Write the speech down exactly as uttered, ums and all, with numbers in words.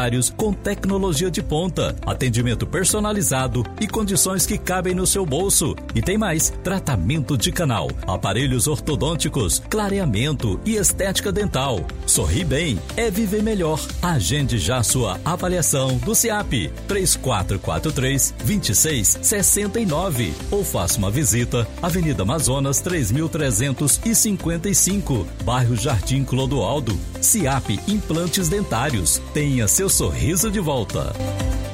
dentários com tecnologia de ponta, atendimento personalizado e condições que cabem no seu bolso. E tem mais, tratamento de canal, aparelhos ortodônticos, clareamento e estética dental. Sorri bem é viver melhor. Agende já sua avaliação do CIAP três quatro quatro três, dois seis seis nove ou faça uma visita Avenida Amazonas três mil trezentos e cinquenta e cinco, bairro Jardim Clodoaldo. CIAP Implantes Dentários. Tenha seu sorriso de volta.